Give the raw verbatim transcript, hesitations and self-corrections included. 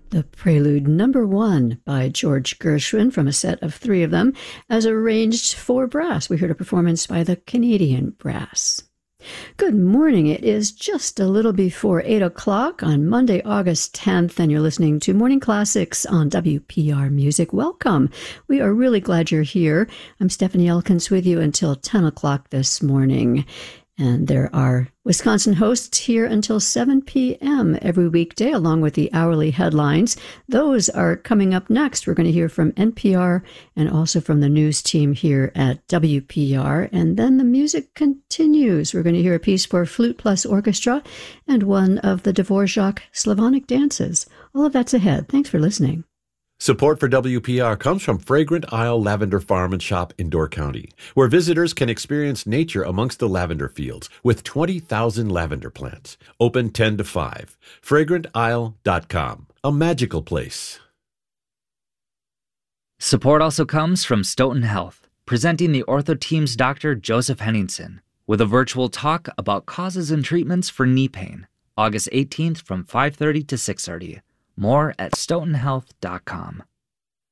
The Prelude Number One by George Gershwin from a set of three of them as arranged for brass. We heard a performance by the Canadian Brass. Good morning. It is just a little before eight o'clock on Monday, August tenth, and you're listening to Morning Classics on W P R Music. Welcome. We are really glad you're here. I'm Stephanie Elkins with you until ten o'clock this morning. And there are Wisconsin hosts here until seven p.m. every weekday, along with the hourly headlines. Those are coming up next. We're going to hear from N P R and also from the news team here at W P R. And then the music continues. We're going to hear a piece for Flute Plus Orchestra and one of the Dvorak Slavonic dances. All of that's ahead. Thanks for listening. Support for W P R comes from Fragrant Isle Lavender Farm and Shop in Door County, where visitors can experience nature amongst the lavender fields with twenty thousand lavender plants. Open ten to five. fragrant isle dot com, a magical place. Support also comes from Stoughton Health, presenting the Ortho Team's Doctor Joseph Henningsen with a virtual talk about causes and treatments for knee pain, August eighteenth from five thirty to six thirty. More at stoughton health dot com.